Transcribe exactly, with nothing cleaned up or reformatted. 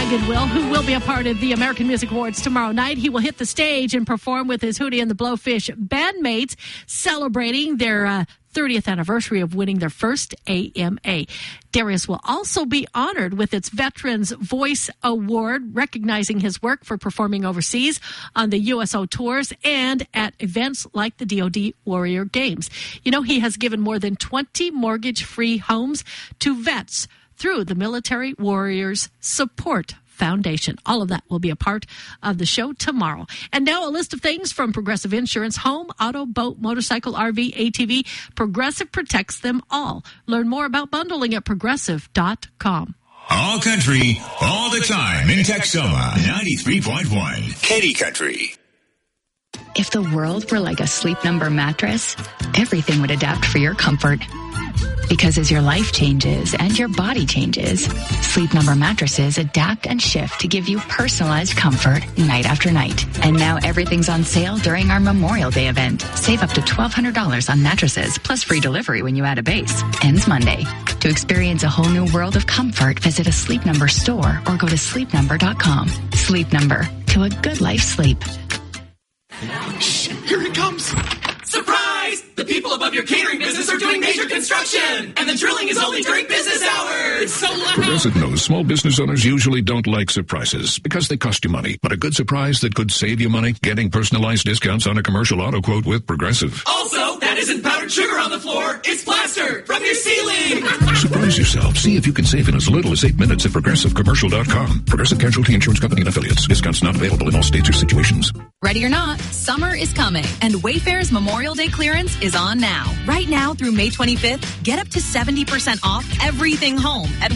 Mulligan will, who will be a part of the American Music Awards tomorrow night. He will hit the stage and perform with his Hootie and the Blowfish bandmates, celebrating their uh, thirtieth anniversary of winning their first A M A. Darius will also be honored with its Veterans Voice Award, recognizing his work for performing overseas on the U S O tours and at events like the D O D Warrior Games. You know, he has given more than twenty mortgage-free homes to vets through the Military Warriors Support Foundation. All of that will be a part of the show tomorrow. And now a list of things from Progressive Insurance: home, auto, boat, motorcycle, R V, A T V. Progressive protects them all. Learn more about bundling at progressive dot com. All country, all the time in Texoma, ninety-three point one. Katy Country. If the world were like a Sleep Number mattress, everything would adapt for your comfort. Because as your life changes and your body changes, Sleep Number mattresses adapt and shift to give you personalized comfort night after night. And now everything's on sale during our Memorial Day event. Save up to twelve hundred dollars on mattresses, plus free delivery when you add a base. Ends Monday. To experience a whole new world of comfort, visit a Sleep Number store or go to sleep number dot com. Sleep Number. To a good life sleep. Shh, here it comes. Surprise! The people above your catering business are doing major construction, and the drilling is only during business hours. So loud. Progressive knows small business owners usually don't like surprises because they cost you money. But a good surprise that could save you money, getting personalized discounts on a commercial auto quote with Progressive. Also, that isn't powdered sugar on the floor. It's plaster from your ceiling. Surprise yourself. See if you can save in as little as eight minutes at progressive commercial dot com. Progressive Casualty Insurance Company and Affiliates. Discounts not available in all states or situations. Ready or not, summer is coming, and Wayfair's Memorial Day clearance is on now. Right now through May twenty-fifth, get up to seventy percent off everything home at